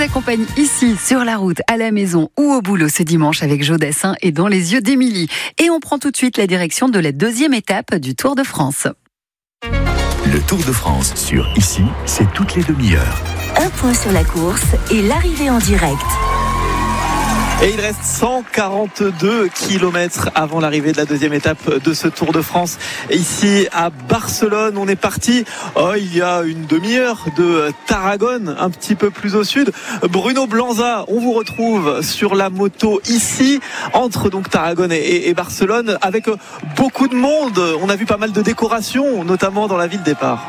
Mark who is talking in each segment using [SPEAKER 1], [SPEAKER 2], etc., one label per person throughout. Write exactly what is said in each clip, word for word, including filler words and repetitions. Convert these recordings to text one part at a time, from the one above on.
[SPEAKER 1] vous accompagne ici, sur la route, à la maison ou au boulot ce dimanche avec Joe Dassin et Dans les yeux d'Émilie. Et on prend tout de suite la direction de la deuxième étape du Tour de France.
[SPEAKER 2] Le Tour de France sur Ici, c'est toutes les demi-heures.
[SPEAKER 3] Un point sur la course et l'arrivée en direct.
[SPEAKER 4] Et il reste cent quarante-deux kilomètres avant l'arrivée de la deuxième étape de ce Tour de France. Ici à Barcelone, on est parti oh, il y a une demi-heure de Tarragone, un petit peu plus au sud. Bruno Blanza, on vous retrouve sur la moto ici, entre donc Tarragone et, et Barcelone, avec beaucoup de monde. On a vu pas mal de décorations, notamment dans la ville départ.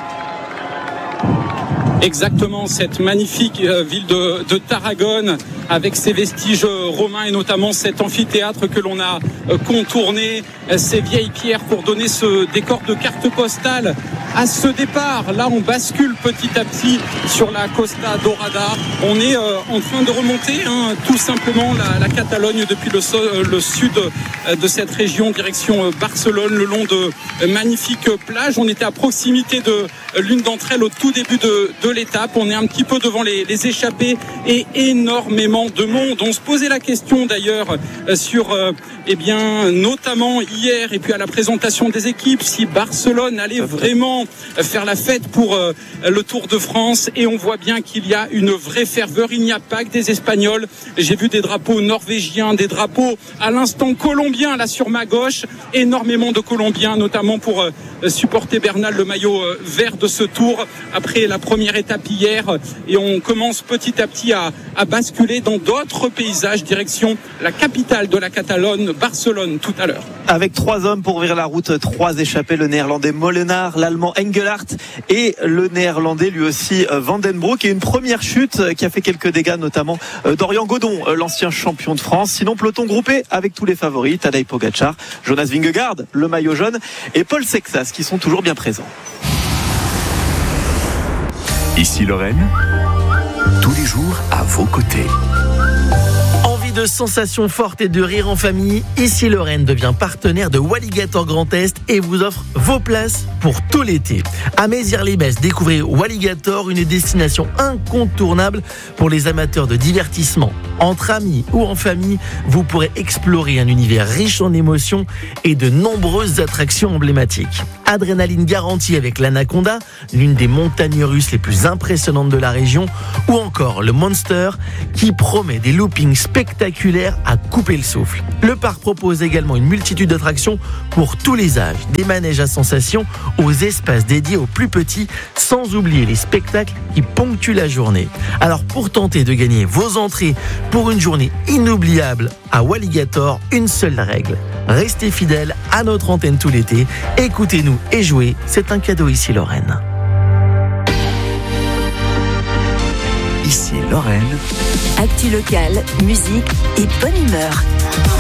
[SPEAKER 5] Exactement, cette magnifique euh, ville de, de Tarragone avec ses vestiges euh, romains et notamment cet amphithéâtre que l'on a euh, contourné, euh, ces vieilles pierres pour donner ce décor de carte postale à ce départ. Là, on bascule petit à petit sur la Costa Dorada. On est euh, en train de remonter hein, tout simplement la, la Catalogne depuis le, so- le sud euh, de cette région, direction euh, Barcelone, le long de euh, magnifiques plages. On était à proximité de euh, l'une d'entre elles au tout début de, de l'étape. On est un petit peu devant les, les échappées et énormément de monde. On se posait la question d'ailleurs euh, sur, euh, eh bien, notamment hier et puis à la présentation des équipes, si Barcelone allait vraiment faire la fête pour euh, le Tour de France. Et on voit bien qu'il y a une vraie ferveur. Il n'y a pas que des Espagnols. J'ai vu des drapeaux norvégiens, des drapeaux à l'instant colombiens là sur ma gauche. Énormément de Colombiens, notamment pour euh, supporter Bernal, le maillot euh, vert de ce Tour après la première étape hier. Et on commence petit à petit à, à basculer dans d'autres paysages, direction la capitale de la Catalogne, Barcelone, tout à l'heure.
[SPEAKER 4] Avec trois hommes pour ouvrir la route, trois échappés, le néerlandais Molenaar, l'allemand Engelhardt et le néerlandais lui aussi Van den Broek. Et une première chute qui a fait quelques dégâts, notamment Dorian Godon, l'ancien champion de France. Sinon, peloton groupé avec tous les favoris, Tadej Pogačar, Jonas Vingegaard, le maillot jaune, et Paul Sexas qui sont toujours bien présents.
[SPEAKER 2] Ici Lorraine, tous les jours à vos côtés.
[SPEAKER 6] De sensations fortes et de rire en famille, Ici Lorraine devient partenaire de Walligator Grand Est et vous offre vos places pour tout l'été. À Mézières-les-Messes, découvrez Walligator, une destination incontournable pour les amateurs de divertissement. Entre amis ou en famille, vous pourrez explorer un univers riche en émotions et de nombreuses attractions emblématiques. Adrénaline garantie avec l'Anaconda, l'une des montagnes russes les plus impressionnantes de la région, ou encore le Monster qui promet des loopings spectaculaires à couper le souffle. Le parc propose également une multitude d'attractions pour tous les âges, des manèges à sensations aux espaces dédiés aux plus petits, sans oublier les spectacles qui ponctuent la journée. Alors pour tenter de gagner vos entrées pour une journée inoubliable à Walligator, une seule règle: restez fidèles à notre antenne tout l'été, écoutez-nous et jouez, c'est un cadeau Ici Lorraine.
[SPEAKER 2] Ici Lorraine.
[SPEAKER 3] Actu locale, musique et bonne humeur.